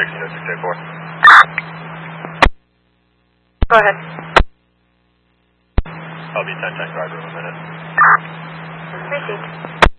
684. Go ahead. I'll be 10 driver in a minute. Received.